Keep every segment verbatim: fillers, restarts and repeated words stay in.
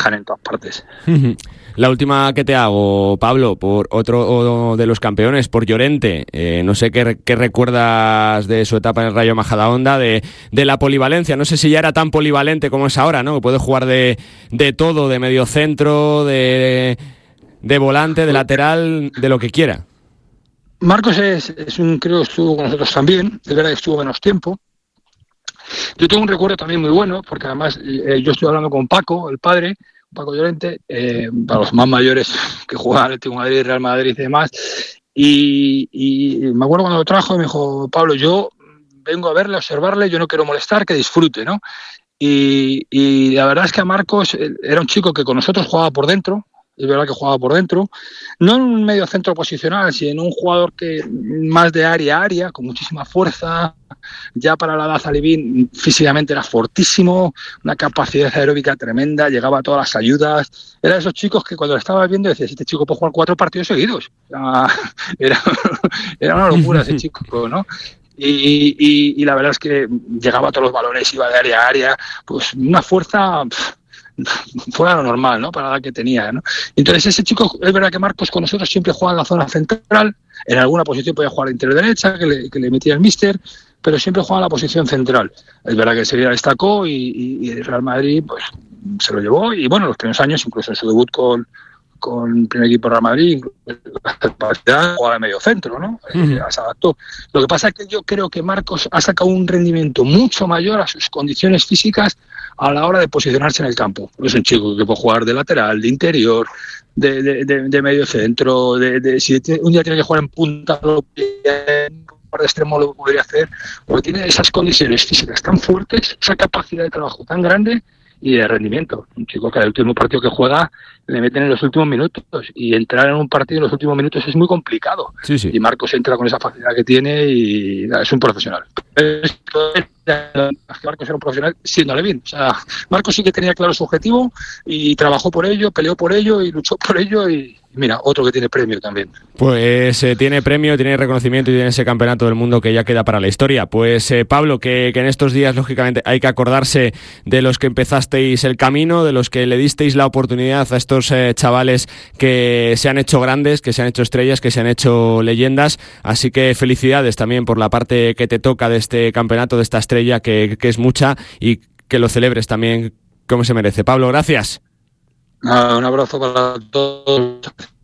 reflejan en todas partes. La última que te hago, Pablo, por otro de los campeones, por Llorente. Eh, no sé qué, qué recuerdas de su etapa en el Rayo Majadahonda, de, de la polivalencia. No sé si ya era tan polivalente como es ahora, ¿no? Puede jugar de, de todo, de mediocentro, de, de volante, de lateral, de lo que quiera. Marcos es, es un, creo que estuvo con nosotros también, de verdad que estuvo menos tiempo. Yo tengo un recuerdo también muy bueno, porque además eh, yo estoy hablando con Paco, el padre, Paco Llorente, eh, para los más mayores que juegan Atlético de Madrid, Real Madrid y demás, y, y me acuerdo cuando lo trajo y me dijo, Pablo, yo vengo a verle, a observarle, yo no quiero molestar, que disfrute, ¿no? Y, y la verdad es que a Marcos era un chico que con nosotros jugaba por dentro, es verdad que jugaba por dentro, no en un medio centro posicional, sino en un jugador que más de área a área, con muchísima fuerza. Ya para la edad Alevín físicamente era fortísimo, una capacidad aeróbica tremenda, llegaba a todas las ayudas. Era de esos chicos que cuando lo estabas viendo decías, este chico puede jugar cuatro partidos seguidos. Era, era una locura ese chico, ¿no? Y, y, y la verdad es que llegaba a todos los balones, iba de área a área, pues una fuerza fuera lo normal, ¿no? Para la que tenía, ¿no? Entonces ese chico, es verdad que Marcos con nosotros siempre juega en la zona central, en alguna posición podía jugar interior derecha, que le, que le metía el míster, pero siempre juega en la posición central. Es verdad que enseguida destacó y, y, y el Real Madrid pues se lo llevó, y bueno, los primeros años, incluso en su debut con con el primer equipo Real Madrid, jugaba de medio centro, ¿no? Uh-huh. Se adaptó. Lo que pasa es que yo creo que Marcos ha sacado un rendimiento mucho mayor a sus condiciones físicas a la hora de posicionarse en el campo. Es un chico que puede jugar de lateral, de interior, de, de, de, de medio centro, de, de, si un día tiene que jugar en punta, en par de extremo lo podría hacer, porque tiene esas condiciones físicas tan fuertes, esa capacidad de trabajo tan grande y de rendimiento. Un chico que al último partido que juega le meten en los últimos minutos, y entrar en un partido en los últimos minutos es muy complicado. Sí, sí. Y Marcos entra con esa facilidad que tiene y nada, es un profesional. Marcos era un profesional siéndole bien. O sea, Marcos sí que tenía claro su objetivo y trabajó por ello, peleó por ello y luchó por ello, y mira, otro que tiene premio también. Pues eh, tiene premio, tiene reconocimiento y tiene ese campeonato del mundo que ya queda para la historia. Pues eh, Pablo, que, que en estos días lógicamente hay que acordarse de los que empezasteis el camino, de los que le disteis la oportunidad a estos eh, chavales que se han hecho grandes, que se han hecho estrellas, que se han hecho leyendas. Así que felicidades también por la parte que te toca de este campeonato, de esta estrella que, que es mucha, y que lo celebres también como se merece. Pablo, gracias. Ah, un abrazo para todos.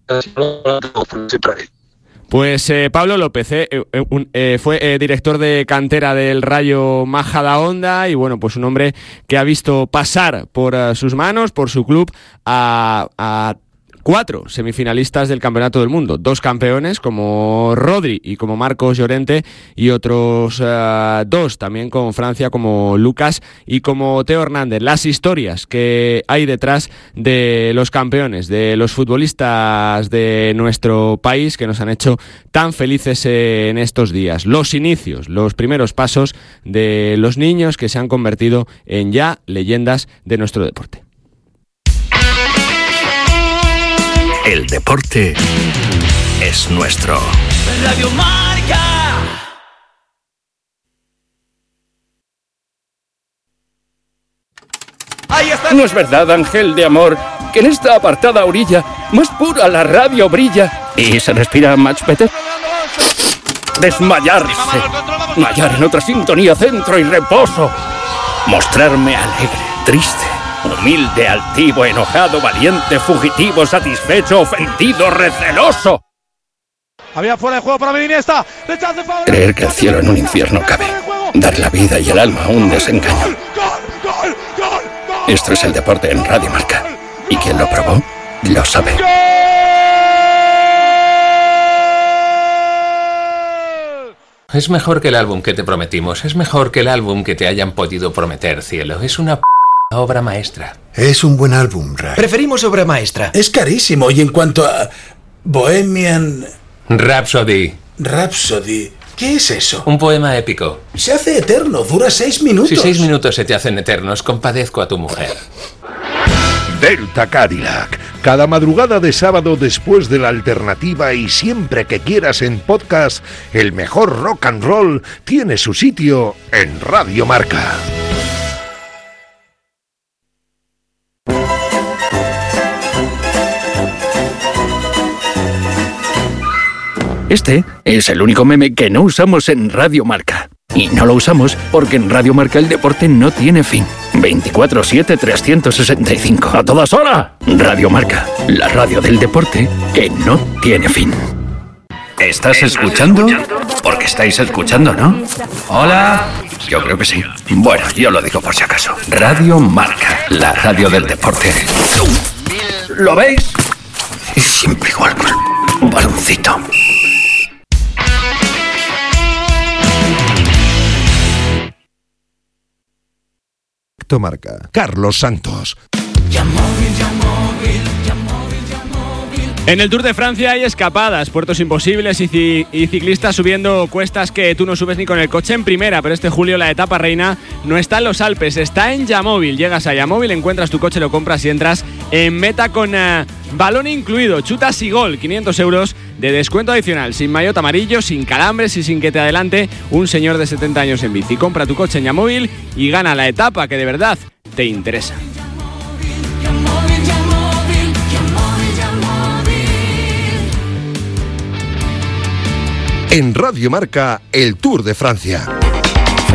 Pues eh, Pablo López eh, eh, un, eh, fue eh, director de cantera del Rayo Majadahonda, y bueno, pues un hombre que ha visto pasar por uh, sus manos, por su club, a, a cuatro semifinalistas del Campeonato del Mundo, dos campeones como Rodri y como Marcos Llorente, y otros uh, dos también con Francia como Lucas y como Teo Hernández. Las historias que hay detrás de los campeones, de los futbolistas de nuestro país que nos han hecho tan felices en estos días. Los inicios, los primeros pasos de los niños que se han convertido en ya leyendas de nuestro deporte. El deporte es nuestro. Radio Marca. ¿No es verdad, ángel de amor, que en esta apartada orilla más pura la radio brilla y se respira much better? Desmayarse, hallar en otra sintonía centro y reposo, mostrarme alegre, triste, humilde, altivo, enojado, valiente, fugitivo, satisfecho, ofendido, receloso. Había fuera de juego para Iniesta. Creer que el cielo en un infierno cabe. Dar la vida y el alma a un desengaño. Esto es el deporte en Radio Marca. Y quien lo probó, lo sabe. Es mejor que el álbum que te prometimos. Es mejor que el álbum que te hayan podido prometer, cielo. Es una p*** obra maestra. Es un buen álbum, Ray. Preferimos obra maestra. Es carísimo, y en cuanto a Bohemian Rhapsody. Rhapsody. ¿Qué es eso? Un poema épico. Se hace eterno, dura seis minutos. Si seis minutos se te hacen eternos, compadezco a tu mujer. Delta Cadillac. Cada madrugada de sábado después de la alternativa y siempre que quieras en podcast, el mejor rock and roll tiene su sitio en Radio Marca. Este es el único meme que no usamos en Radio Marca. Y no lo usamos porque en Radio Marca el deporte no tiene fin. veinticuatro siete trescientos sesenta y cinco. ¡A todas horas! Radio Marca, la radio del deporte que no tiene fin. ¿Estás escuchando? Porque estáis escuchando, ¿no? Hola. Yo creo que sí. Bueno, yo lo digo por si acaso. Radio Marca, la radio del deporte. ¿Lo veis? Es siempre igual con un baloncito. Marca. Carlos Santos. En el Tour de Francia hay escapadas, puertos imposibles y, ci- y ciclistas subiendo cuestas que tú no subes ni con el coche en primera, pero este julio la etapa reina no está en los Alpes, está en Yamóvil. Llegas a Yamóvil, encuentras tu coche, lo compras y entras en meta con uh, balón incluido, chutas y gol, quinientos euros de descuento adicional, sin maillot amarillo, sin calambres y sin que te adelante un señor de setenta años en bici. Compra tu coche en Yamóvil y gana la etapa que de verdad te interesa. En Radio Marca, el Tour de Francia.